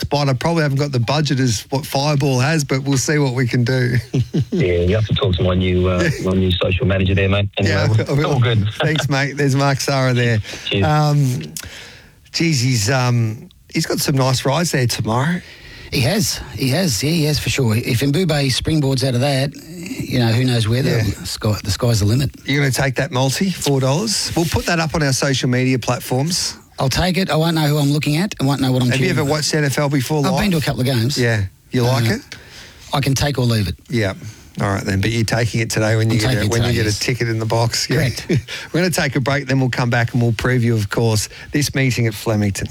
spot. I probably haven't got the budget as what Fireball has, but we'll see what we can do. Yeah, you have to talk to my new social manager there, mate. Anyway, yeah, all good. Thanks, mate. There's Mark Zahra there. Cheers. Geez, he's got some nice rides there tomorrow. He has, for sure. If Mbube springboards out of that, who knows where the sky's the limit. You're going to take that multi, $4? We'll put that up on our social media platforms. I'll take it. I won't know who I'm looking at. I won't know what I'm Have you ever watched NFL before live? I've been to a couple of games. Yeah. You like it? I can take or leave it. Yeah. All right then, but you're taking it today when you get a ticket in the box. Correct. Yeah. We're going to take a break, then we'll come back and we'll preview, of course, this meeting at Flemington.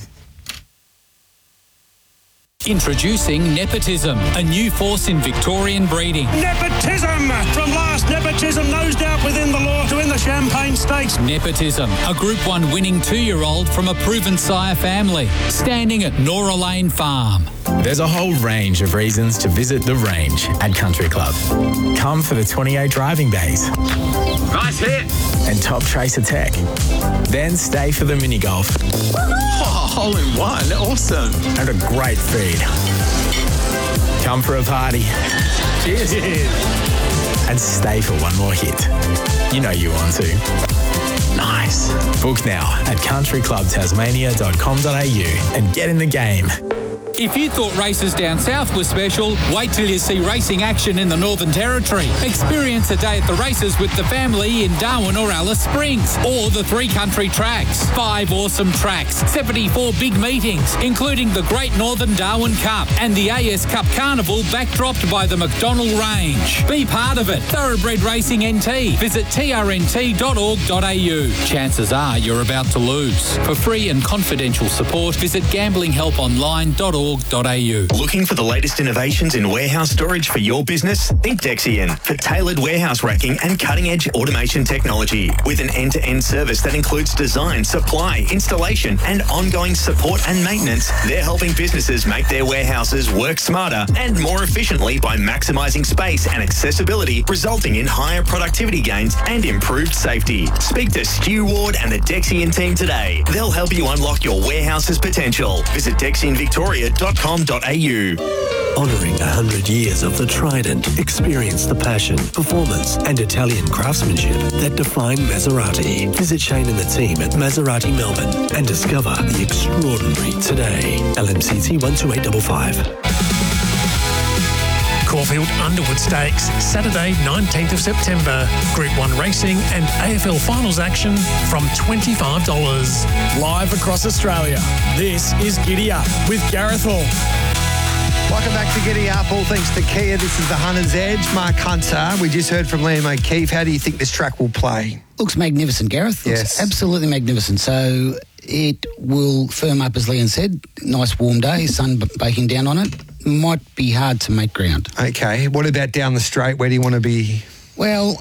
Introducing Nepotism, a new force in Victorian breeding. Nepotism! From last nepotism nosed out within the law to win the Champagne Stakes. Nepotism, a Group 1 winning 2-year-old from a proven sire family, standing at Nora Lane Farm. There's a whole range of reasons to visit the range at Country Club. Come for the 28 driving bays. Nice hit! And top tracer tech. Then stay for the mini golf. Oh, hole in one, awesome. And a great feed. Come for a party. Cheers. And stay for one more hit. You know you want to. Nice. Book now at countryclubtasmania.com.au and get in the game. If you thought races down south were special, wait till you see racing action in the Northern Territory. Experience a day at the races with the family in Darwin or Alice Springs, or the 3 country tracks. 5 awesome tracks, 74 big meetings, including the Great Northern Darwin Cup and the AS Cup Carnival backdropped by the McDonnell Range. Be part of it. Thoroughbred Racing NT. Visit trnt.org.au. Chances are you're about to lose. For free and confidential support, visit gamblinghelponline.org.au. Looking for the latest innovations in warehouse storage for your business? Think Dexian for tailored warehouse racking and cutting-edge automation technology. With an end-to-end service that includes design, supply, installation, and ongoing support and maintenance, they're helping businesses make their warehouses work smarter and more efficiently by maximising space and accessibility, resulting in higher productivity gains and improved safety. Speak to Stu Ward and the Dexian team today. They'll help you unlock your warehouse's potential. Visit DexianVictoria.com.au. Honouring 100 years of the Trident, experience the passion, performance and Italian craftsmanship that define Maserati. Visit Shane and the team at Maserati Melbourne and discover the extraordinary today. LMCT 12855. Caulfield Underwood Stakes, Saturday 19th of September. Group 1 racing and AFL finals action from $25. Live across Australia, this is Giddy Up with Gareth Hall. Welcome back to Giddy Up, all thanks to Kia. This is the Hunter's Edge. Mark Hunter, we just heard from Liam O'Keefe. How do you think this track will play? Looks magnificent, Gareth. Looks absolutely magnificent. So it will firm up, as Liam said. Nice warm day, sun baking down on it. Might be hard to make ground. Okay. What about down the straight? Where do you want to be? Well,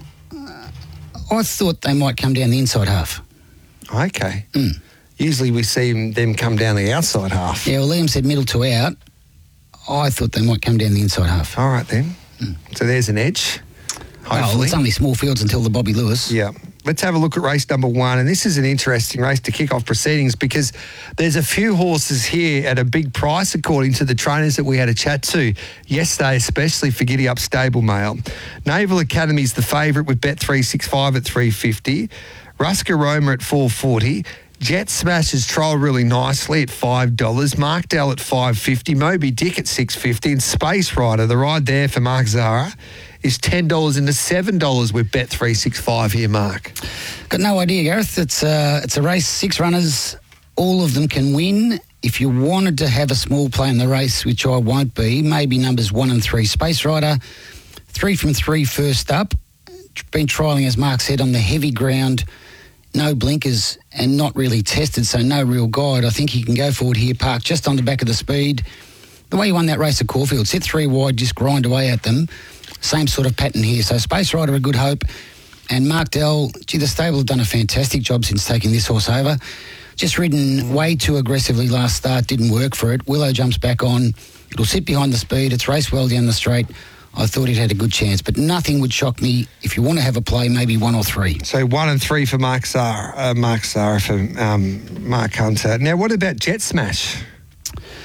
I thought they might come down the inside half. Okay. Usually we see them come down the outside half. Yeah, well, Liam said middle to out. I thought they might come down the inside half. All right, then. So there's an edge. Hopefully. Well, it's only small fields until the Bobby Lewis. Yeah. Let's have a look at race number 1. And this is an interesting race to kick off proceedings because there's a few horses here at a big price according to the trainers that we had a chat to yesterday, especially for Giddy Up Stable Mail. Naval Academy's the favourite with Bet365 at $3.50. Rusker Roma at $4.40. Jet Smash has trialled really nicely at $5. Markdale at $5.50. Moby Dick at $6.50. And Space Rider, the ride there for Mark Zahra, is $10 into $7 with Bet365 here, Mark. Got no idea, Gareth. It's a race, 6 runners. All of them can win. If you wanted to have a small play in the race, which I won't be, maybe numbers 1 and 3. Space Rider, 3 from 3 first up. Been trialling, as Mark said, on the heavy ground. No blinkers and not really tested, so no real guide. I think he can go forward here, park just on the back of the speed. The way he won that race at Caulfield, sit 3 wide, just grind away at them. Same sort of pattern here. So Space Rider, a good hope. And Mark Dell, the stable have done a fantastic job since taking this horse over. Just ridden way too aggressively last start, didn't work for it. Willow jumps back on. It'll sit behind the speed. It's raced well down the straight. I thought it had a good chance, but nothing would shock me. If you want to have a play, maybe 1 or 3. So 1 and 3 for Mark Zahra for Mark Hunter. Now, what about Jet Smash?